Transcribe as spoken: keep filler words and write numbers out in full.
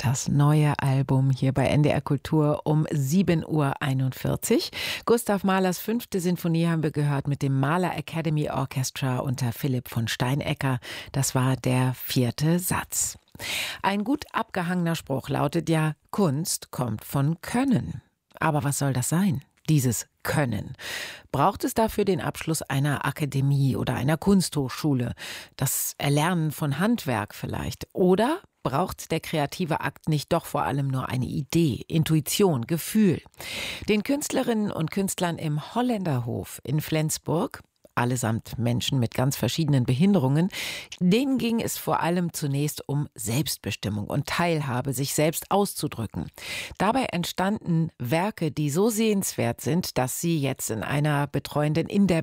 Das neue Album hier bei N D R Kultur um sieben Uhr einundvierzig. Gustav Mahlers fünfte Sinfonie haben wir gehört mit dem Mahler Academy Orchestra unter Philipp von Steinecker. Das war der vierte Satz. Ein gut abgehangener Spruch lautet ja, Kunst kommt von Können. Aber was soll das sein? Dieses Können. Braucht es dafür den Abschluss einer Akademie oder einer Kunsthochschule? Das Erlernen von Handwerk vielleicht? Oder braucht der kreative Akt nicht doch vor allem nur eine Idee, Intuition, Gefühl? Den Künstlerinnen und Künstlern im Holländerhof in Flensburg, allesamt Menschen mit ganz verschiedenen Behinderungen, denen ging es vor allem zunächst um Selbstbestimmung und Teilhabe, sich selbst auszudrücken. Dabei entstanden Werke, die so sehenswert sind, dass sie jetzt in einer betreuenden, in der